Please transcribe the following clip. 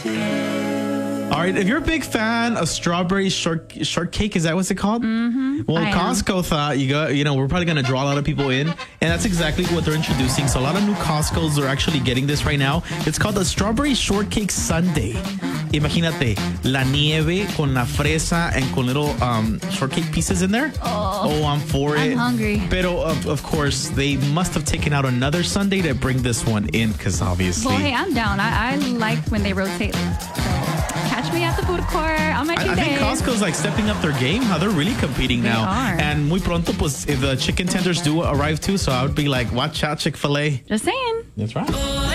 All right, if you're a big fan of strawberry shortcake, is that what's it called? Mm-hmm. Well, Costco thought we're probably going to draw a lot of people in, and that's exactly what they're introducing. So a lot of new Costcos are actually getting this right now. It's called the Strawberry Shortcake Sundae. Imagínate, la nieve con la fresa and con little shortcake pieces in there. Oh, I'm for it. I'm hungry. Pero, of course, they must have taken out another sundae to bring this one in, because obviously... Well, hey, I'm down. I like when they rotate. So catch me at the food court on my cheat I think day. Costco's like stepping up their game. How they're really competing They now. are. And muy pronto, pues, if the chicken tenders do arrive too, so I would be like, watch out, Chick-fil-A. Just saying. That's right.